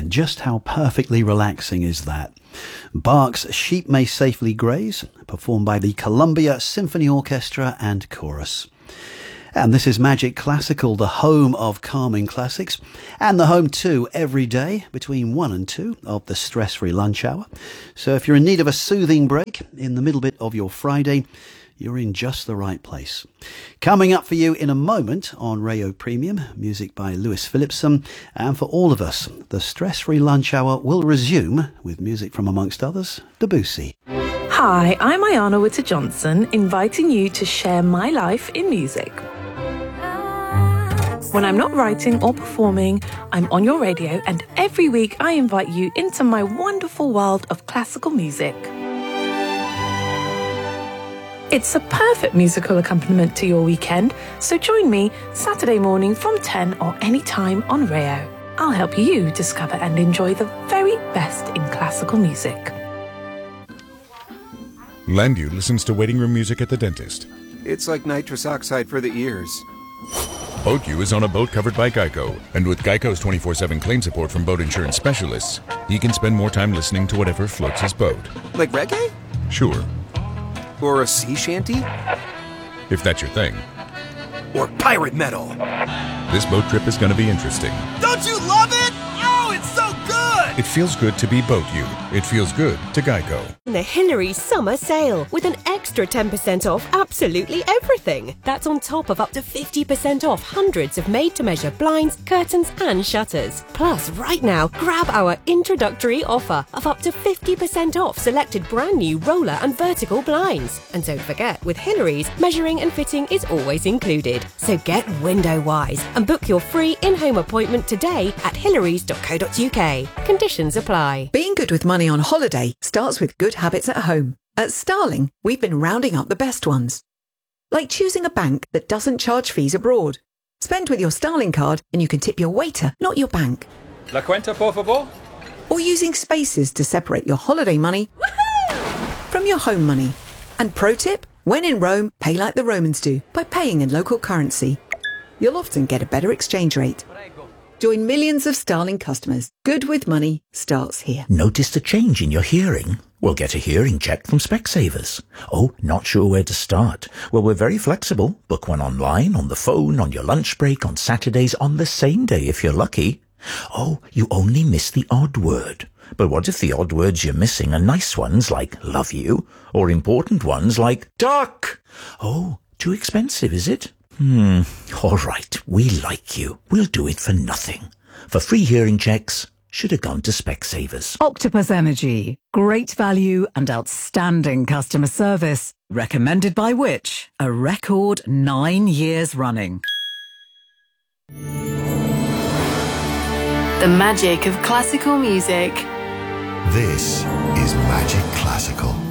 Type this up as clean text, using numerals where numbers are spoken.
Just how perfectly relaxing is that? Bach's Sheep May Safely Graze, performed by the Columbia Symphony Orchestra and Chorus. And this is Magic Classical, the home of calming classics, and the home too every day between 1 and 2 of the stress-free lunch hour. So if you're in need of a soothing break in the middle bit of your Friday, you're in just the right place. Coming up for you in a moment on Rayo Premium, music by Lewis Phillipson. And for all of us, the stress-free lunch hour will resume with music from, amongst others, Debussy. Hi, I'm Ayana Witter-Johnson, inviting you to share my life in music. When I'm not writing or performing, I'm on your radio, and every week I invite you into my wonderful world of classical music. It's a perfect musical accompaniment to your weekend, so join me Saturday morning from 10 or any time on Rayo. I'll help you discover and enjoy the very best in classical music. Landu listens to waiting room music at the dentist. It's like nitrous oxide for the ears. BoatU is on a boat covered by Geico, and with Geico's 24/7 claim support from boat insurance specialists, he can spend more time listening to whatever floats his boat. Like reggae? Sure. Or a sea shanty? If that's your thing. Or pirate metal? This boat trip is going to be interesting. Don't you love it? Oh, it's so good! It feels good to be BoatU. It feels good to Geico. The Hillary Summer Sale with an extra 10% off absolutely everything. That's on top of up to 50% off hundreds of made-to-measure blinds, curtains and shutters. Plus, right now, grab our introductory offer of up to 50% off selected brand new roller and vertical blinds. And don't forget, with Hillary's, measuring and fitting is always included. So get window-wise and book your free in-home appointment today at hillarys.co.uk. Conditions apply. Being good with money on holiday starts with good habits at home. At Starling, we've been rounding up the best ones. Like choosing a bank that doesn't charge fees abroad. Spend with your Starling card and you can tip your waiter, not your bank. La cuenta, por favor? Or using spaces to separate your holiday money from your home money. And pro tip, when in Rome, pay like the Romans do, by paying in local currency. You'll often get a better exchange rate. Join millions of Starling customers. Good with money starts here. Noticed a change in your hearing? Well, get a hearing check from Specsavers. Oh, not sure where to start? Well, we're very flexible. Book one online, on the phone, on your lunch break, on Saturdays, on the same day if you're lucky. Oh, you only miss the odd word. But what if the odd words you're missing are nice ones like love you, or important ones like duck? Oh, too expensive, is it? All right, we like you. We'll do it for nothing. For free hearing checks, should have gone to Specsavers. Octopus Energy. Great value and outstanding customer service. Recommended by which? A record 9 years running. The magic of classical music. This is Magic Classical.